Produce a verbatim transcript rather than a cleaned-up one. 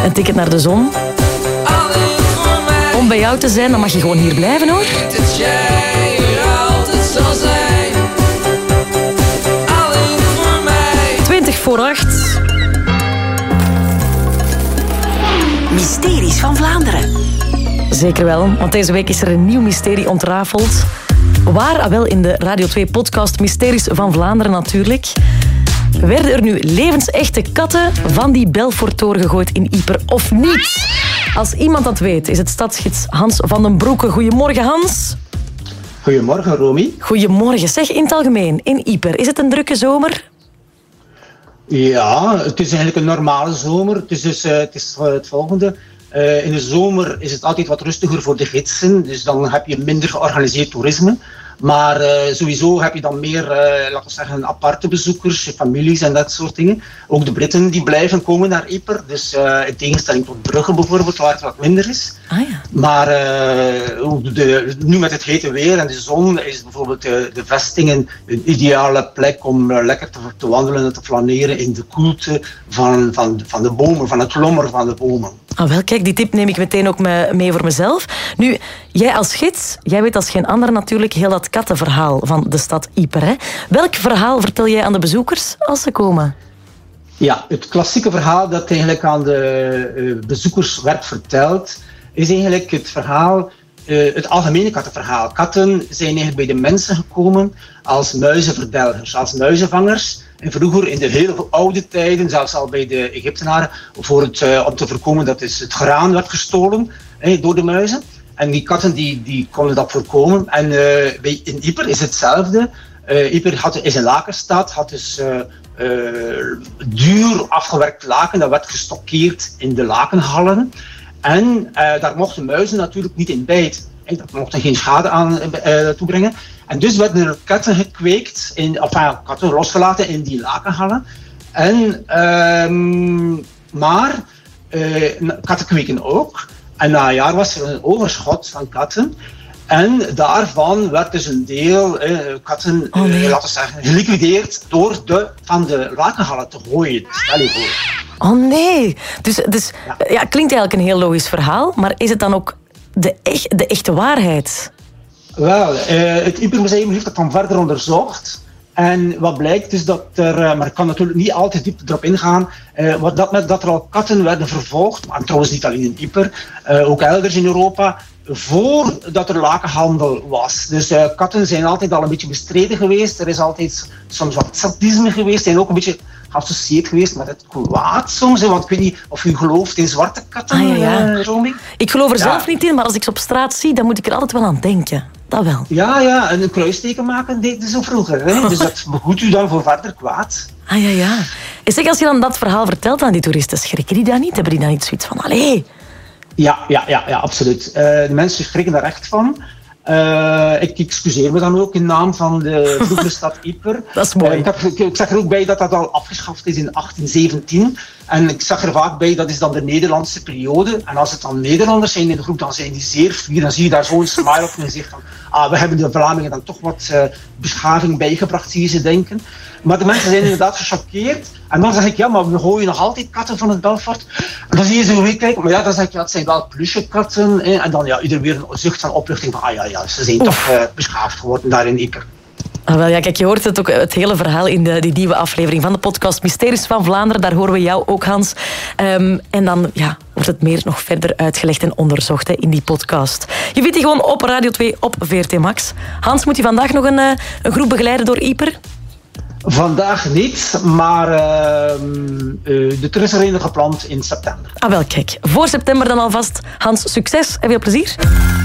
Een ticket naar de zon. Om bij jou te zijn, dan mag je gewoon hier blijven, hoor. Dat jij er altijd zal zijn. Alleen voor mij. twintig voor acht. Mysteries van Vlaanderen. Zeker wel, want deze week is er een nieuw mysterie ontrafeld. Waar? Ah, wel in de Radio twee podcast Mysteries van Vlaanderen natuurlijk. Werden er nu levensechte katten van die Belforttoren gegooid in Ieper of niet? Als iemand dat weet, is het stadsgids Hans van den Broeke. Goedemorgen, Hans. Goedemorgen, Romy. Goedemorgen. Zeg, in het algemeen, in Ieper, is het een drukke zomer? Ja, het is eigenlijk een normale zomer. Het is dus uh, het, is het volgende. Uh, in de zomer is het altijd wat rustiger voor de gidsen. Dus dan heb je minder georganiseerd toerisme. Maar uh, sowieso heb je dan meer, uh, laten we zeggen, aparte bezoekers, families en dat soort dingen. Ook de Britten die blijven komen naar Ieper. Dus uh, in tegenstelling tot Brugge bijvoorbeeld, waar het wat minder is. Ah, ja. Maar uh, de, nu met het hete weer en de zon is bijvoorbeeld de, de vestingen een ideale plek om uh, lekker te, te wandelen en te flaneren in de koelte van, van, van de bomen, van het lommer van de bomen. Ah, wel, kijk, die tip neem ik meteen ook mee voor mezelf. Nu, jij als gids, jij weet als geen ander natuurlijk heel dat kattenverhaal van de stad Ieper. Hè? Welk verhaal vertel jij aan de bezoekers als ze komen? Ja, het klassieke verhaal dat eigenlijk aan de uh, bezoekers werd verteld, is eigenlijk het verhaal, uh, het algemene kattenverhaal. Katten zijn eigenlijk bij de mensen gekomen als muizenverdelgers, als muizenvangers. En vroeger, in de hele oude tijden, zelfs al bij de Egyptenaren, voor het, uh, om te voorkomen dat het graan werd gestolen eh, door de muizen. En die katten die, die konden dat voorkomen. En uh, bij, in Ieper is hetzelfde. Uh, Ieper had, is een lakenstad, had dus uh, uh, duur afgewerkt laken. Dat werd gestockeerd in de lakenhallen. En uh, daar mochten muizen natuurlijk niet in bijten. Eh, dat mochten geen schade aan uh, toebrengen. En dus werden er katten gekweekt, in, enfin, katten losgelaten in die lakenhallen. En, uh, maar uh, katten kweken ook. En na een jaar was er een overschot van katten. En daarvan werd dus een deel eh, katten, oh, nee. eh, laten we zeggen, geliquideerd door de van de lakenhallen te gooien. Stel je voor. Oh nee. Dus, dus ja. Ja, klinkt eigenlijk een heel logisch verhaal, maar is het dan ook de, echt, de echte waarheid? Wel, eh, het Iepermuseum heeft dat dan verder onderzocht. En wat blijkt is dat er, maar ik kan natuurlijk niet altijd diep erop ingaan, eh, wat dat, met, dat er al katten werden vervolgd, maar trouwens niet alleen in Ieper, eh, ook elders in Europa, voordat er lakenhandel was. Dus uh, katten zijn altijd al een beetje bestreden geweest. Er is altijd soms wat sadisme geweest en ook een beetje geassocieerd geweest met het kwaad soms. Hè? Want ik weet niet of u gelooft in zwarte katten, ah, ja, ja. Uh, Romy? Ik geloof er ja. zelf niet in, maar als ik ze op straat zie, dan moet ik er altijd wel aan denken. Dat wel. Ja, ja, en een kruisteken maken deed zo vroeger. Hè? Dus dat behoedt u dan voor verder kwaad. Ah ja, ja. En zeg, als je dan dat verhaal vertelt aan die toeristen, schrikken die dat niet? Hebben die dan niet zoiets van, allee... Ja, ja, ja, ja, absoluut. Uh, de mensen schrikken daar echt van. Uh, ik excuseer me dan ook in naam van de vroegere stad Ieper. Dat is mooi. Uh, ik, heb, ik, ik zag er ook bij dat dat al afgeschaft is in achttien zeventien. En ik zag er vaak bij, dat is dan de Nederlandse periode. En als het dan Nederlanders zijn in de groep, dan zijn die zeer fier. Dan zie je daar zo'n smile op en zegt van, ah, we hebben de Vlamingen dan toch wat uh, beschaving bijgebracht, zie je ze denken. Maar de mensen zijn inderdaad gechoqueerd. En dan zeg ik, ja, maar we gooien nog altijd katten van het Belfort. En dan zie je ze weer kijken, maar ja, dan zeg ik, ja, het zijn wel plusje katten. Hè. En dan ja, ieder weer een zucht van opluchting van, ah ja, ja, ze zijn Oef. toch uh, beschaafd geworden daar in Ieper. Ah, wel, ja, kijk, je hoort het ook, het hele verhaal in de, die nieuwe aflevering van de podcast Mysteries van Vlaanderen. Daar horen we jou ook, Hans. Um, en dan ja, wordt het meer nog verder uitgelegd en onderzocht hè, in die podcast. Je vindt die gewoon op Radio twee op V R T Max. Hans, moet je vandaag nog een, uh, een groep begeleiden door Ieper? Vandaag niet, maar uh, uh, er is er een gepland in september. Ah wel, kijk. Voor september dan alvast. Hans, succes en veel plezier.